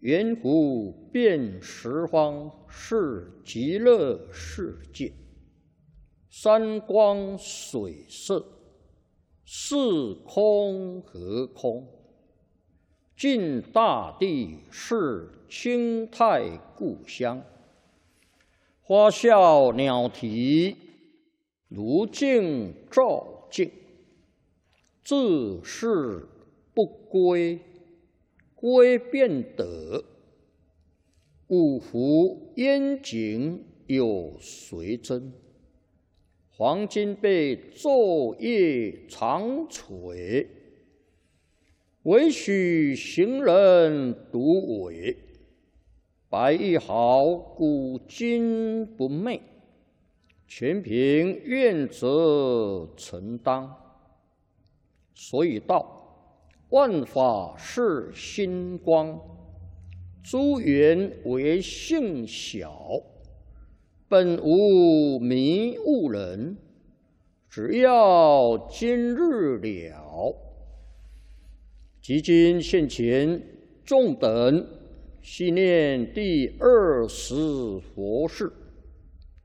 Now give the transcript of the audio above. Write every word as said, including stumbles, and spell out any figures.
圆湖遍十方是极乐世界，山光水色，是空和空。尽大地是清泰故乡，花笑鸟啼，如镜照镜。自是不归，归便得。五湖烟景有谁真？黄金被昼夜长垂，唯许行人独伟。白玉毫古今不昧，全凭愿者承当。所以道，万法是心光，诸缘为性小，本无迷悟人，只要今日了。即今现前，众等系念第二十佛事。